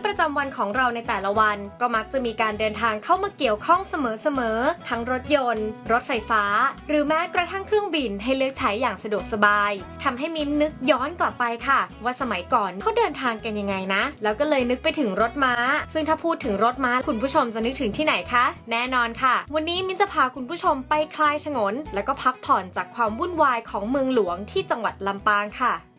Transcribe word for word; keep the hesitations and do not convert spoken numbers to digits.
ประจำวันของเราในแต่ละวันก็มักจะมีการเดินทางเข้ามาเกี่ยวข้องเสมอๆทั้งรถยนต์รถไฟฟ้าหรือแม้กระทั่งเครื่องบินให้เลือกใช้อย่างสะดวกสบายทำให้มิ้นนึกย้อนกลับไปค่ะว่าสมัยก่อนเขาเดินทางกันยังไงนะแล้วก็เลยนึกไปถึงรถม้าซึ่งถ้าพูดถึงรถม้าคุณผู้ชมจะนึกถึงที่ไหนคะแน่นอนค่ะวันนี้มิ้นจะพาคุณผู้ชมไปคลายฉงนแล้วก็พักผ่อนจากความวุ่นวายของเมืองหลวงที่จังหวัดลำปางค่ะ